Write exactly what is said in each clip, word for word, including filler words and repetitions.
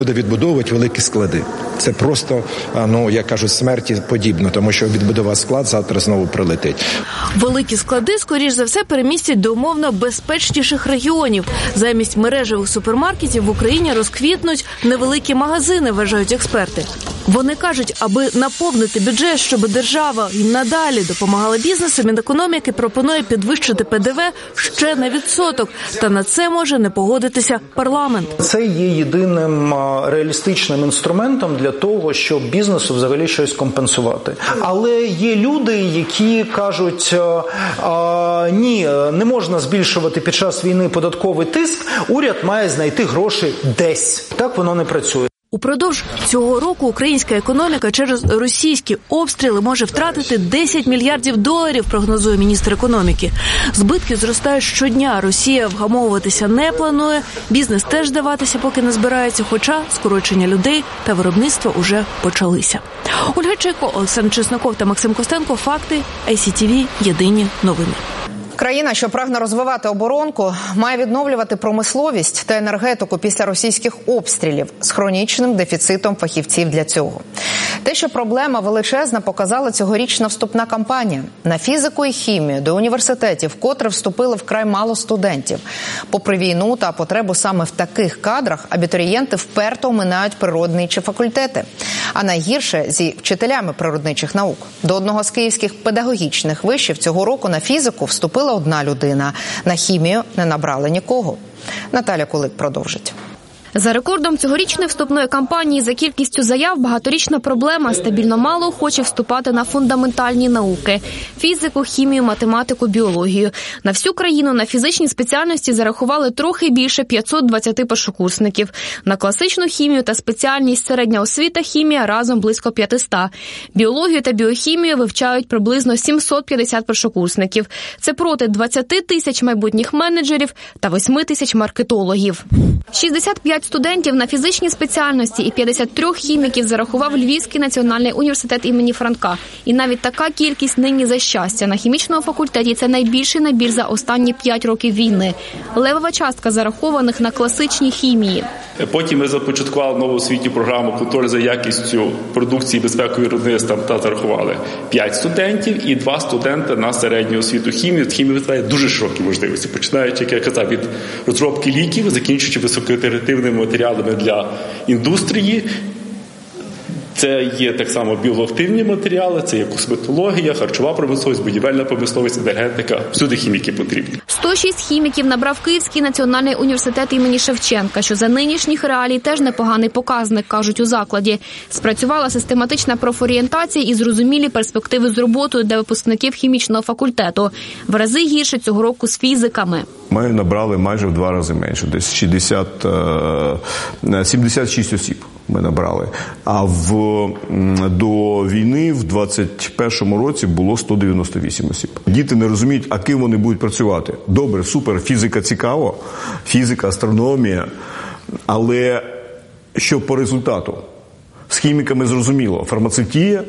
Буде відбудовувати великі склади. Це просто, ну, як кажуть, смерті подібно, тому що відбудова склад завтра знову прилетить. Великі склади, скоріш за все, перемістять до умовно безпечніших регіонів. Замість мережевих супермаркетів в Україні розквітнуть невеликі магазини, вважають експерти. Вони кажуть, аби наповнити бюджет, щоб держава і надалі допомагала бізнесу, Мінекономіки пропонує підвищити Пе Де Ве ще на відсоток. Та на це може не погодитися парламент. Це є єдиним реалістичним інструментом для того, щоб бізнесу взагалі щось компенсувати. Але є люди, які кажуть, а, ні, не можна збільшувати під час війни податковий тиск, уряд має знайти гроші десь. Так воно не працює. Упродовж цього року українська економіка через російські обстріли може втратити десять мільярдів доларів, прогнозує міністр економіки. Збитки зростають щодня. Росія вгамовуватися не планує, бізнес теж здаватися поки не збирається, хоча скорочення людей та виробництва уже почалися. Ольга Чайко, Олександр Чесноков та Максим Костенко. Факти. Ай Сі Ті Ві. Єдині новини. Країна, що прагне розвивати оборонку, має відновлювати промисловість та енергетику після російських обстрілів з хронічним дефіцитом фахівців для цього. Те, що проблема величезна, показала цьогорічна вступна кампанія. На фізику і хімію до університетів вкотре вступили вкрай мало студентів. Попри війну та потребу саме в таких кадрах, абітурієнти вперто оминають природничі факультети. А найгірше зі вчителями природничих наук. До одного з київських педагогічних вишів цього року на фізику вступила одна людина. На хімію не набрали нікого. Наталя Кулик продовжить. За рекордом цьогорічної вступної кампанії за кількістю заяв багаторічна проблема. Стабільно мало охочих вступати на фундаментальні науки – фізику, хімію, математику, біологію. На всю країну на фізичні спеціальності зарахували трохи більше п'ятсот двадцять першокурсників. На класичну хімію та спеціальність середня освіта хімія разом близько п'ятсот. Біологію та біохімію вивчають приблизно сімсот п'ятдесят першокурсників. Це проти двадцять тисяч майбутніх менеджерів та восьми тисяч маркетологів. шістдесят п'ять студентів на фізичній спеціальності і п'ятдесят три хіміків зарахував Львівський національний університет імені Франка. І навіть така кількість нині за щастя. На хімічному факультеті це найбільший набір за останні п'ять років війни. Левова частка зарахованих на класичній хімії. Потім ми започаткували нову освітню програму «Контроль за якістю продукції безпекової виробництва» та зарахували п'ять студентів і два студенти на середню освіту хімію. Хімія витрачає дуже широкі можливості, починаючи, як я казав, від розробки ліків, закінчуючи високоітеративними матеріалами для індустрії. Це є так само біологоактивні матеріали, це є косметологія, харчова промисловість, будівельна промисловість, енергетика. Всюди хіміки потрібні. сто шість хіміків набрав Київський національний університет імені Шевченка, що за нинішніх реалій теж непоганий показник, кажуть у закладі. Спрацювала систематична профорієнтація і зрозумілі перспективи з роботою для випускників хімічного факультету. В рази гірше цього року з фізиками. Ми набрали майже в два рази менше, десь шістдесят, сімдесят шість осіб ми набрали. А в, до війни в двадцять першому році було сто дев'яносто вісім осіб. Діти не розуміють, а ким вони будуть працювати. Добре, супер, фізика цікаво, фізика, астрономія, але що по результату? З хіміками зрозуміло, фармацевтія,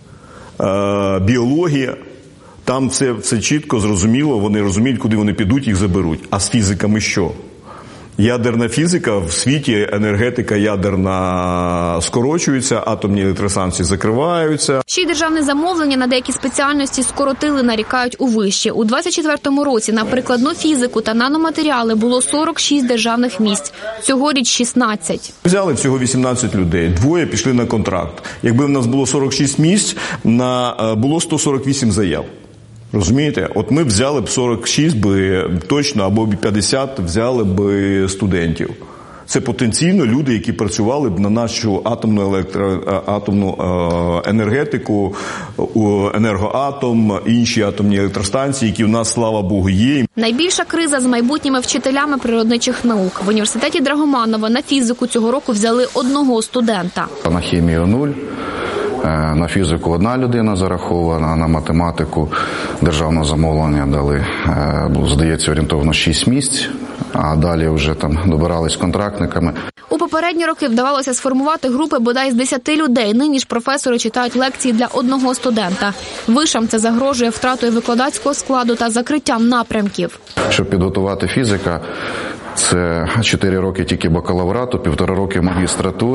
біологія, там все, все чітко, зрозуміло, вони розуміють, куди вони підуть, їх заберуть. А з фізиками що? Ядерна фізика в світі, енергетика ядерна скорочується, атомні електростанції закриваються. Ще й державне замовлення на деякі спеціальності скоротили, нарікають у виші. У двадцять четвертому році на прикладну фізику та наноматеріали було сорок шість державних місць. Цьогоріч шістнадцять. Взяли всього вісімнадцять людей, двоє пішли на контракт. Якби в нас було сорок шість місць, на, було сто сорок вісім заяв. Розумієте? От ми б взяли б сорок шість би точно, або п'ятдесят взяли б студентів. Це потенційно люди, які працювали б на нашу атомну, електро, атомну енергетику, енергоатом, інші атомні електростанції, які в нас, слава Богу, є. Найбільша криза з майбутніми вчителями природничих наук. В університеті Драгоманова на фізику цього року взяли одного студента. На хімію нуль. На фізику одна людина зарахована, на математику державне замовлення дали, здається, орієнтовно шість місць, а далі вже там добирались контрактниками. У попередні роки вдавалося сформувати групи бодай з десяти людей. Нині ж професори читають лекції для одного студента. Вишам це загрожує втратою викладацького складу та закриттям напрямків. Щоб підготувати фізика, Це чотири роки тільки бакалаврату, півтора роки магістратури.